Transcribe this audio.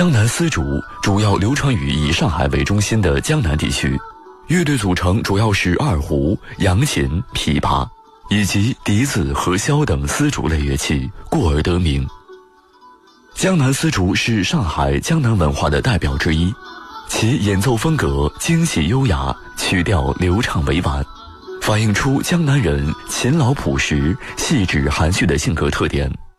江南丝竹主要流传于以上海为中心的江南地区，乐队组成主要是二胡、扬琴、琵琶以及笛子和箫等丝竹类乐器，故而得名。江南丝竹是上海江南文化的代表之一，其演奏风格精细优雅，曲调流畅委婉，反映出江南人勤劳朴实、细致含蓄的性格特点。